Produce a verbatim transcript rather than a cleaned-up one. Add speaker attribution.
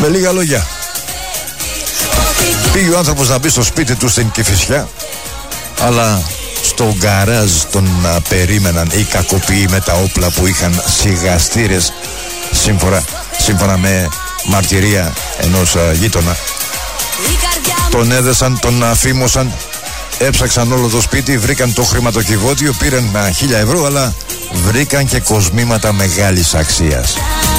Speaker 1: Με λίγα λόγια, πήγε ο άνθρωπος να μπει στο σπίτι του στην Κηφισιά, αλλά στο γκαράζ τον α, περίμεναν οι κακοποιοί με τα όπλα που είχαν σιγαστήρες, σύμφωνα, σύμφωνα με μαρτυρία ενός α, γείτονα. Τον έδεσαν, τον αφήμωσαν, έψαξαν όλο το σπίτι, βρήκαν το χρηματοκιβώτιο, πήραν χίλια ευρώ, αλλά βρήκαν και κοσμήματα μεγάλης αξίας.